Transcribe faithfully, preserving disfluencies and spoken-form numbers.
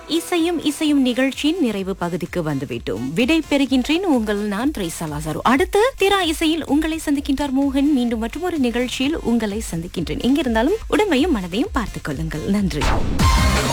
இசையும் இசையும் நிகழ்ச்சியின் நிறைவு பகுதிக்கு வந்துவிட்டோம். விடை பெறுகின்றேன். உங்கள் நான் த்ரேசா லாசாரு. அடுத்து திரா இசையில் உங்களை சந்திக்கின்றார் மோகன். மீண்டும் மற்றொரு நிகழ்ச்சியில் உங்களை சந்திக்கின்றேன். எங்கிருந்தாலும் உடம்பையும் மனதையும் பார்த்துக் கொள்ளுங்கள். நன்றி.